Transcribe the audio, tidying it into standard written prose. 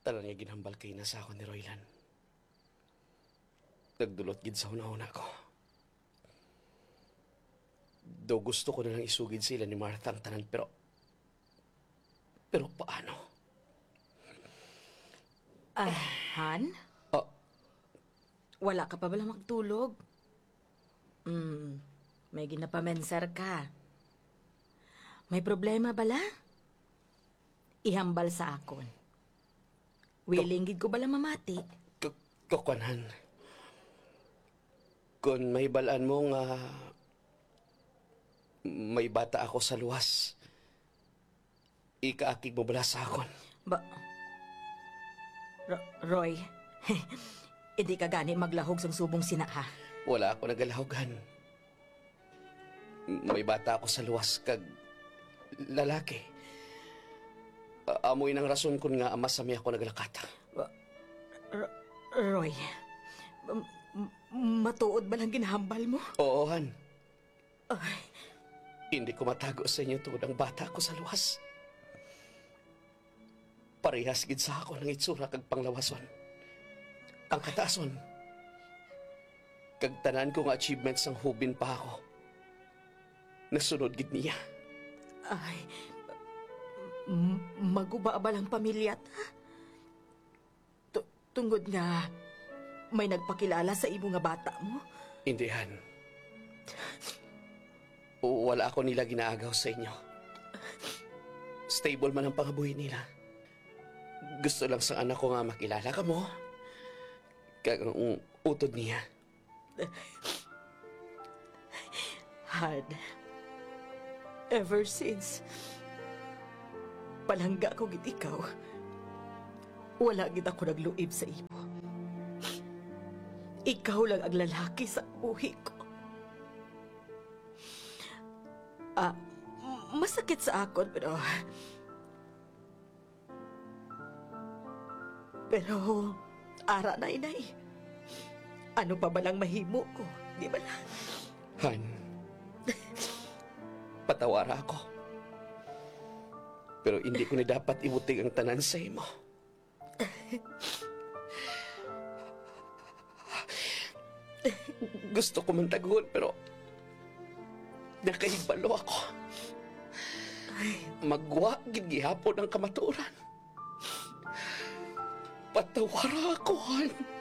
Tanan nga ginhambal kay na sa ako ni Roylan. Nagdulot gid sa una-una ko. Do gusto ko na lang isugid sila ni Martha ang tanan, pero paano? Han? Ah, Wala ka pa bala magtulog? May ginapamensar ka. May problema bala? Ihambal sa akon. Willing gid ko bala mamati? Kukuanan. Kung may balaan mo nga may bata ako sa luwas, ikaakig mo bala sa akon. Roy, hindi ka gani maglahog sang subong sinaha. Wala ako nagalahogan. May bata ako sa luwas kag lalaki. Amoy ng rason kun nga masami ako nagalakata. Roy, matuod ba lang ginahambal mo? Oo, Han. Ay, Hindi ko matago sa inyo tuod ang bata ko sa luwas. Parehas gid sa ako ng itsura kag panglawason. Ang kataason. Kag tanan ko nga achievements ang hubin pa ako. Nasunod gid niya. ay, maguba ba lang pamilya ta? Tungod nga, may nagpakilala sa imo nga bata mo? Hindi, Han. Wala ako nila ginaagaw sa inyo. Stable man ang pangabuhi nila. Gusto lang sa anak ko nga makilala ka mo. Kag ang utod niya. Hard. Ever since palangga ko gid ikaw, wala gid ako nagluib sa imo. Ikaw lang ang lalaki sa buhi ko. Masakit sa akon, pero ara na inay. Ano pa ba lang mahimo ko, di ba na? Han, patawara ako. Pero hindi ko ni dapat ibutig ang tanan sa imo. Gusto ko man taguan, pero nakahibalo ako. Magwa gid gihapon ang kamatuoran. Patawara ako, Han.